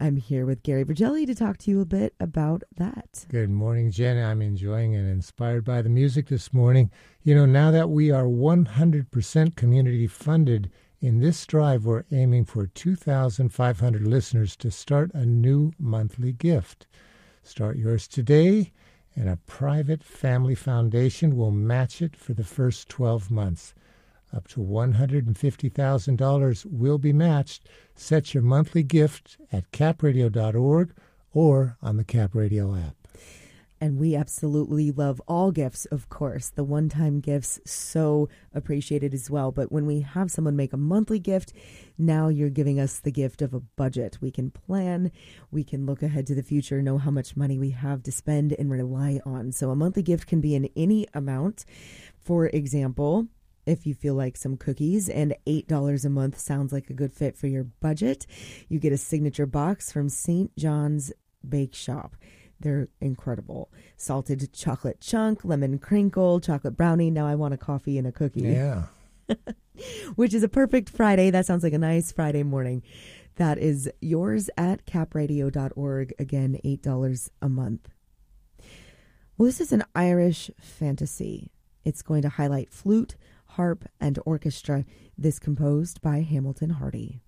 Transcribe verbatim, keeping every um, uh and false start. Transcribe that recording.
I'm here with Gary Vergelli to talk to you a bit about that. Good morning, Jen. I'm enjoying and inspired by the music this morning. You know, now that we are one hundred percent community funded, in this drive we're aiming for two thousand five hundred listeners to start a new monthly gift. Start yours today, and a private family foundation will match it for the first twelve months. Up to one hundred fifty thousand dollars will be matched. Set your monthly gift at cap radio dot org or on the Cap Radio app. And we absolutely love all gifts, of course. The one-time gifts, so appreciated as well. But when we have someone make a monthly gift, now you're giving us the gift of a budget. We can plan, we can look ahead to the future, know how much money we have to spend and rely on. So a monthly gift can be in any amount. For example, if you feel like some cookies and eight dollars a month sounds like a good fit for your budget, you get a signature box from Saint John's Bake Shop. They're incredible. Salted chocolate chunk, lemon crinkle, chocolate brownie. Now I want a coffee and a cookie. Yeah. Which is a perfect Friday. That sounds like a nice Friday morning. That is yours at cap radio dot org. Again, eight dollars a month. Well, this is an Irish fantasy. It's going to highlight flute, harp, and orchestra. This composed by Hamilton Hardy.